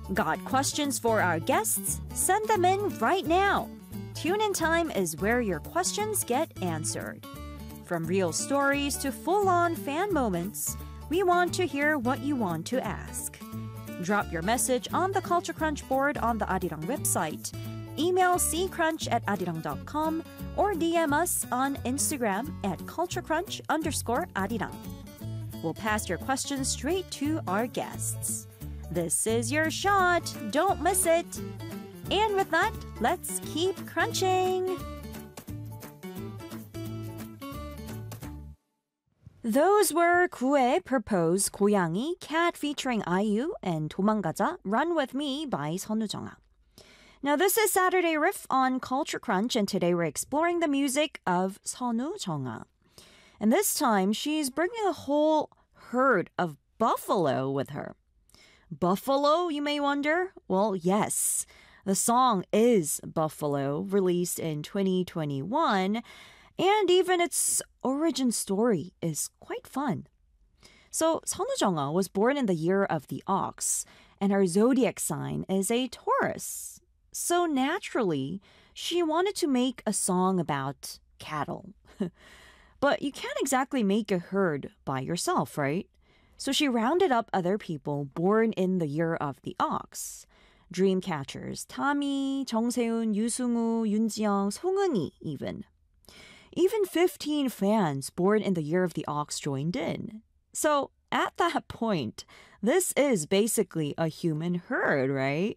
Got questions for our guests? Send them in right now. Tune in time is where your questions get answered. From real stories to full-on fan moments, we want to hear what you want to ask. Drop your message on the Culture Crunch board on the Arirang website. Email ccrunch@arirang.com or DM us on Instagram at culturecrunch_arirang. We'll pass your questions straight to our guests. This is your shot. Don't miss it. And with that, let's keep crunching. Those were 구의 Propose, 고양이, Cat featuring IU, and 도망가자, Run With Me by 선우정아. Now this is Saturday Riff on Culture Crunch, and today we're exploring the music of 선우정아. And this time, she's bringing a whole herd of buffalo with her. Buffalo, you may wonder? Well, yes. The song is Buffalo, released in 2021, and even its origin story is quite fun. So, 선우정아 was born in the year of the ox, and her zodiac sign is a Taurus. So naturally, she wanted to make a song about cattle. But you can't exactly make a herd by yourself, right? So she rounded up other people born in the year of the ox. Dreamcatchers, Tommy, 정세훈, 유승우, 윤지영, 송은이 even. Even 15 fans born in the year of the ox joined in. So at that point, this is basically a human herd, right?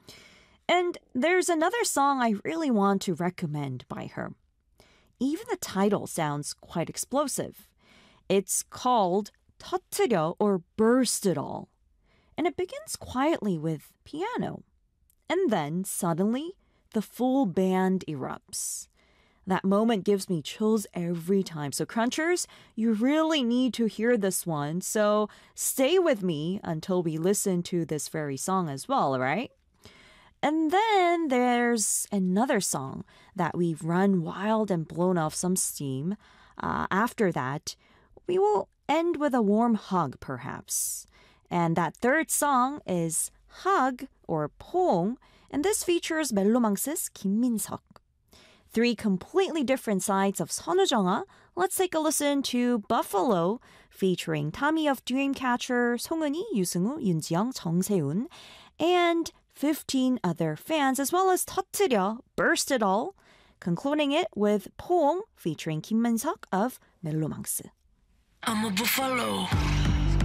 And there's another song I really want to recommend by her. Even the title sounds quite explosive. It's called 터트려 or Burst It All. And it begins quietly with piano. And then suddenly, the full band erupts. That moment gives me chills every time. So Crunchers, you really need to hear this one. So stay with me until we listen to this very song as well, right? And then there's another song that we've run wild and blown off some steam. After that, we will end with a warm hug, perhaps. And that third song is Hug or 포옹, and this features 멜로망스's 김민석. Three completely different sides of 선우정아. Let's take a listen to Buffalo, featuring Tommy of Dreamcatcher, 송은이, 유승우, 윤지영, 정세훈, and 15 other fans, as well as 터트려, Burst It All, concluding it with 포옹, featuring 김민석 of 멜로망스. I'm a buffalo.